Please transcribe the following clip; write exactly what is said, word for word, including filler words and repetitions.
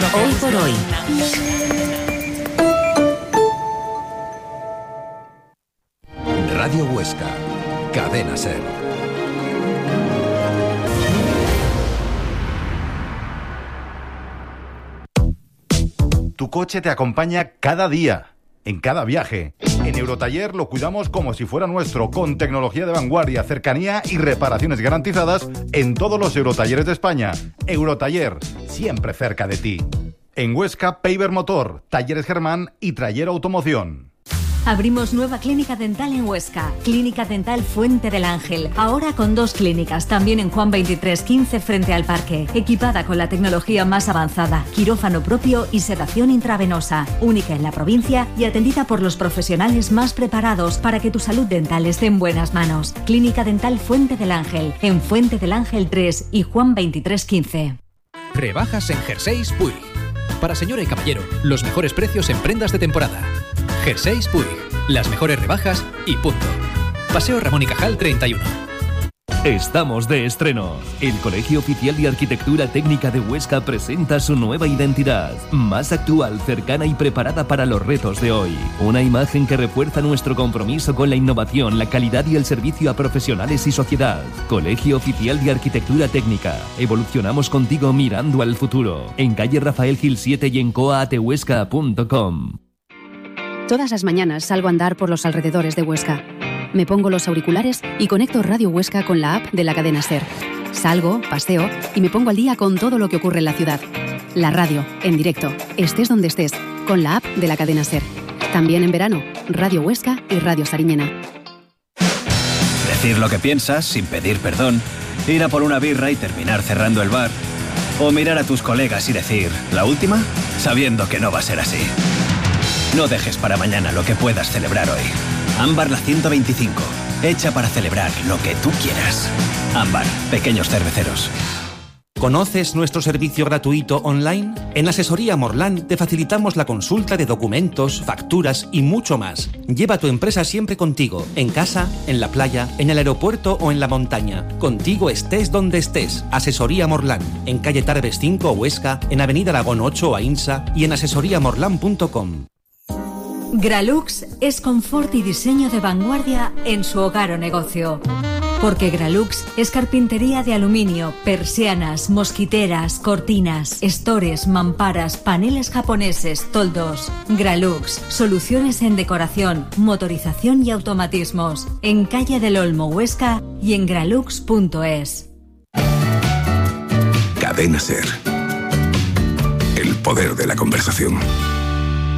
Hoy por hoy. Radio Huesca, Cadena SER. Tu coche te acompaña cada día, en cada viaje. En Eurotaller lo cuidamos como si fuera nuestro, con tecnología de vanguardia, cercanía y reparaciones garantizadas en todos los Eurotalleres de España. Eurotaller, siempre cerca de ti. En Huesca, Paver Motor, Talleres Germán y Trayer Automoción. Abrimos nueva clínica dental en Huesca, Clínica Dental Fuente del Ángel, ahora con dos clínicas, también en Juan veintitrés quince frente al parque, equipada con la tecnología más avanzada, quirófano propio y sedación intravenosa, única en la provincia y atendida por los profesionales más preparados para que tu salud dental esté en buenas manos. Clínica Dental Fuente del Ángel, en Fuente del Ángel tres y Juan veintitrés quince. Rebajas en Jerseys Puig. Para señora y caballero, los mejores precios en prendas de temporada. Jerseys Puig, las mejores rebajas y punto. Paseo Ramón y Cajal treinta y uno. Estamos de estreno. El Colegio Oficial de Arquitectura Técnica de Huesca presenta su nueva identidad, más actual, cercana y preparada para los retos de hoy. Una imagen que refuerza nuestro compromiso con la innovación, la calidad y el servicio a profesionales y sociedad. Colegio Oficial de Arquitectura Técnica. Evolucionamos contigo mirando al futuro. En calle Rafael Gil siete y en coa ate huesca punto com. Todas las mañanas salgo a andar por los alrededores de Huesca. Me pongo los auriculares y conecto Radio Huesca con la app de la cadena SER. Salgo, paseo y me pongo al día con todo lo que ocurre en la ciudad. La radio, en directo, estés donde estés, con la app de la cadena SER. También en verano, Radio Huesca y Radio Sariñena. Decir lo que piensas sin pedir perdón, ir a por una birra y terminar cerrando el bar, o mirar a tus colegas y decir, ¿la última?, sabiendo que no va a ser así. No dejes para mañana lo que puedas celebrar hoy. Ámbar la ciento veinticinco, hecha para celebrar lo que tú quieras. Ámbar, pequeños cerveceros. ¿Conoces nuestro servicio gratuito online? En Asesoría Morlán te facilitamos la consulta de documentos, facturas y mucho más. Lleva tu empresa siempre contigo, en casa, en la playa, en el aeropuerto o en la montaña. Contigo estés donde estés. Asesoría Morlán, en calle Tarbes cinco, Huesca, en avenida Aragón ocho, Ainsa y en asesoría morlán punto com. Gralux es confort y diseño de vanguardia en su hogar o negocio. Porque Gralux es carpintería de aluminio, persianas, mosquiteras, cortinas, estores, mamparas, paneles japoneses, toldos. Gralux, soluciones en decoración, motorización y automatismos. En calle del Olmo, Huesca y en gralux punto es. Cadena SER. El poder de la conversación.